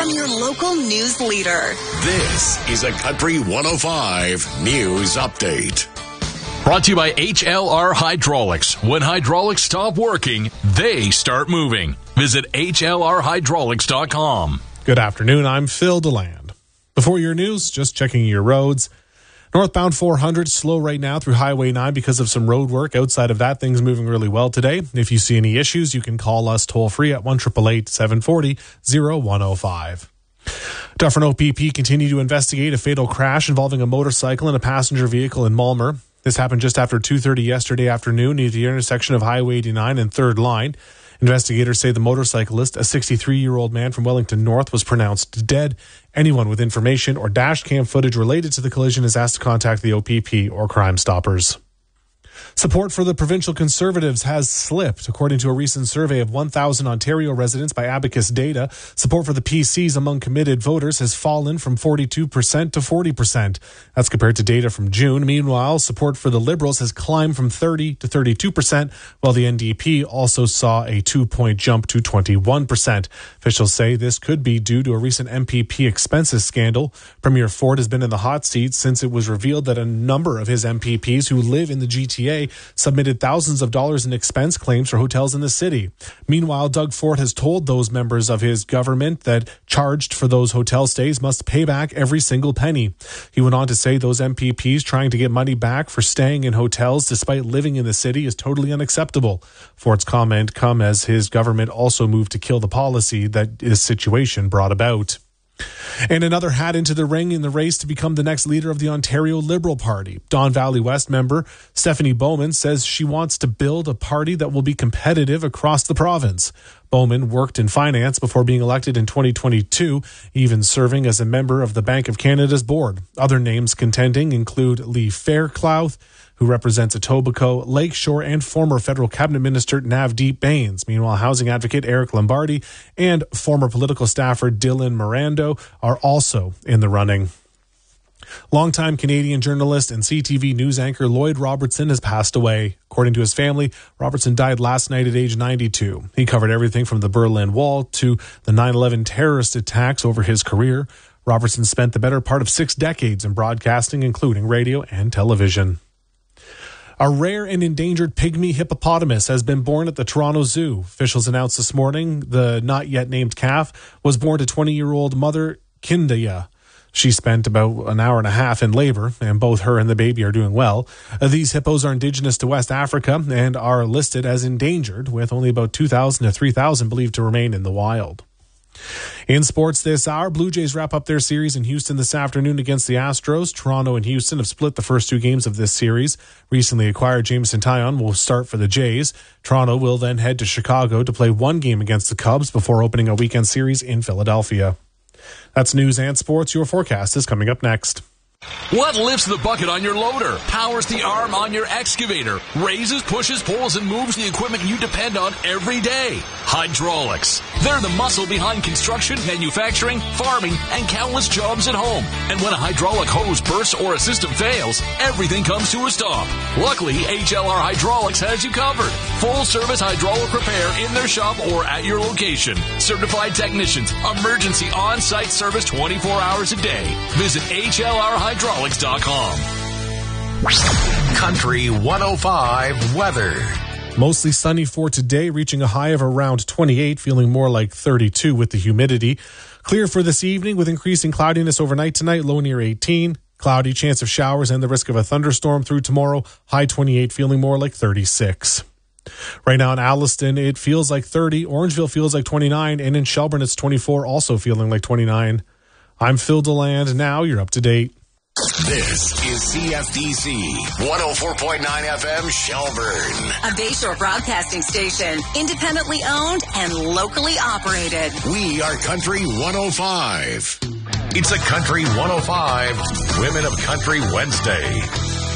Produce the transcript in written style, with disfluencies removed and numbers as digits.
from your local news leader. This is a Country 105 News Update. Brought to you by HLR Hydraulics. When hydraulics stop working, they start moving. Visit HLRhydraulics.com. Good afternoon, I'm Phil DeLand. Before your news, just checking your roads. Northbound 400 slow right now through Highway 9 because of some road work. Outside of that, things moving really well today. If you see any issues, you can call us toll free at 1-888-740-0105. Dufferin OPP continue to investigate a fatal crash involving a motorcycle and a passenger vehicle in Mulmer. This happened just after 2:30 yesterday afternoon near the intersection of Highway 89 and 3rd Line. Investigators say the motorcyclist, a 63-year-old man from Wellington North, was pronounced dead. Anyone with information or dash cam footage related to the collision is asked to contact the OPP or Crime Stoppers. Support for the provincial Conservatives has slipped. According to a recent survey of 1,000 Ontario residents by Abacus Data, support for the PCs among committed voters has fallen from 42% to 40%. That's compared to data from June. Meanwhile, support for the Liberals has climbed from 30 to 32%, while the NDP also saw a 2-point jump to 21%. Officials say this could be due to a recent MPP expenses scandal. Premier Ford has been in the hot seat since it was revealed that a number of his MPPs who live in the GTA submitted thousands of dollars in expense claims for hotels in the city. Meanwhile, Doug Ford has told those members of his government that charged for those hotel stays must pay back every single penny. He went on to say those MPPs trying to get money back for staying in hotels despite living in the city is totally unacceptable. Ford's comment come as his government also moved to kill the policy that this situation brought about. And another hat into the ring in the race to become the next leader of the Ontario Liberal Party. Don Valley West member Stephanie Bowman says she wants to build a party that will be competitive across the province. Bowman worked in finance before being elected in 2022, even serving as a member of the Bank of Canada's board. Other names contending include Lee Fairclough, who represents Etobicoke, Lakeshore, and former federal cabinet minister Navdeep Bains. Meanwhile, housing advocate Eric Lombardi and former political staffer Dylan Mirando are also in the running. Longtime Canadian journalist and CTV news anchor Lloyd Robertson has passed away. According to his family, Robertson died last night at age 92. He covered everything from the Berlin Wall to the 9/11 terrorist attacks over his career. Robertson spent the better part of 6 decades in broadcasting, including radio and television. A rare and endangered pygmy hippopotamus has been born at the Toronto Zoo. Officials announced this morning the not-yet-named calf was born to 20-year-old mother Kindaya. She spent about an hour and a half in labor, and both her and the baby are doing well. These hippos are indigenous to West Africa and are listed as endangered, with only about 2,000 to 3,000 believed to remain in the wild. In sports this hour, Blue Jays wrap up their series in Houston this afternoon against the Astros. Toronto and Houston have split the first 2 games of this series. Recently acquired Jameson Taillon will start for the Jays. Toronto will then head to Chicago to play 1 game against the Cubs before opening a weekend series in Philadelphia. That's news and sports. Your forecast is coming up next. What lifts the bucket on your loader, powers the arm on your excavator, raises, pushes, pulls, and moves the equipment you depend on every day? Hydraulics. They're the muscle behind construction, manufacturing, farming, and countless jobs at home. And when a hydraulic hose bursts or a system fails, everything comes to a stop. Luckily, HLR Hydraulics has you covered. Full-service hydraulic repair in their shop or at your location. Certified technicians, emergency on-site service 24 hours a day. Visit HLRhydraulics.com. Country 105 weather. Mostly sunny for today, reaching a high of around 28, feeling more like 32 with the humidity. Clear for this evening with increasing cloudiness overnight tonight, low near 18. Cloudy, chance of showers and the risk of a thunderstorm through tomorrow, high 28, feeling more like 36. Right now in Alliston, it feels like 30. Orangeville feels like 29. And in Shelburne, it's 24, also feeling like 29. I'm Phil DeLand. Now you're up to date. This is CFDC 104.9 FM Shelburne. A Bayshore broadcasting station, independently owned and locally operated. We are Country 105. It's a Country 105 Women of Country Wednesday.